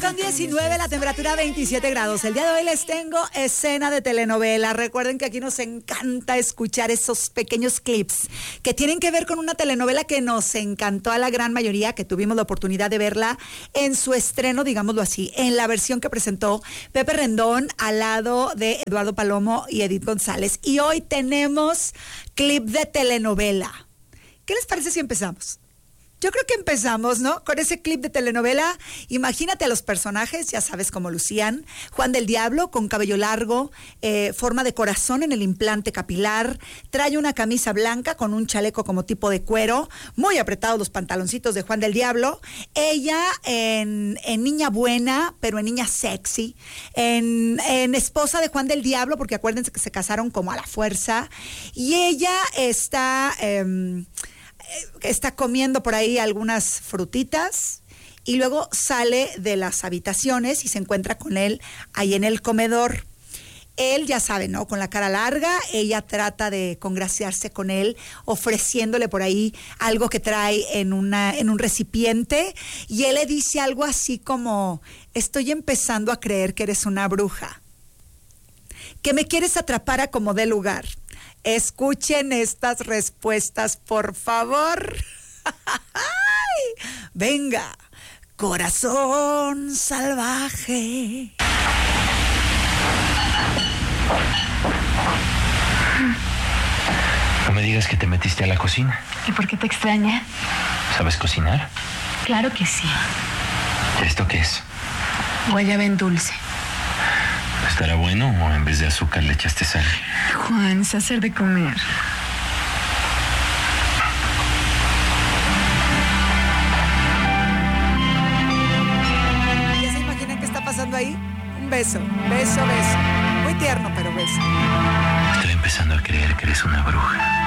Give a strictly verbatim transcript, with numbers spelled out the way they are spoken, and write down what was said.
con diecinueve, la temperatura veintisiete grados. El día de hoy les tengo escena de telenovela. Recuerden que aquí nos encanta escuchar esos pequeños clips que tienen que ver con una telenovela que nos encantó a la gran mayoría, que tuvimos la oportunidad de verla en su estreno, digámoslo así, en la versión que presentó Pepe Rendón al lado de Eduardo Palomo y Edith González. Y hoy tenemos clip de telenovela. ¿Qué les parece si empezamos? Yo creo que empezamos, ¿no? Con ese clip de telenovela. Imagínate a los personajes, ya sabes cómo lucían. Juan del Diablo, con cabello largo, eh, forma de corazón en el implante capilar, trae una camisa blanca con un chaleco como tipo de cuero, muy apretados los pantaloncitos de Juan del Diablo. Ella en, en niña buena, pero en niña sexy. En, en esposa de Juan del Diablo, porque acuérdense que se casaron como a la fuerza. Y ella está... Eh, está comiendo por ahí algunas frutitas y luego sale de las habitaciones y se encuentra con él ahí en el comedor. Él, ya sabe, ¿no? Con la cara larga, ella trata de congraciarse con él, ofreciéndole por ahí algo que trae en, una, en un recipiente, y él le dice algo así como: estoy empezando a creer que eres una bruja, que me quieres atrapar a como dé lugar. Escuchen estas respuestas, por favor. Venga, corazón salvaje. No me digas que te metiste a la cocina. ¿Y por qué te extraña? ¿Sabes cocinar? Claro que sí. ¿Esto qué es? Guayaba en dulce. ¿Estará bueno o en vez de azúcar le echaste sal? Juan, es hacer de comer. ¿Ya se imaginan qué está pasando ahí? Un beso, beso, beso. Muy tierno, pero beso. Estoy empezando a creer que eres una bruja.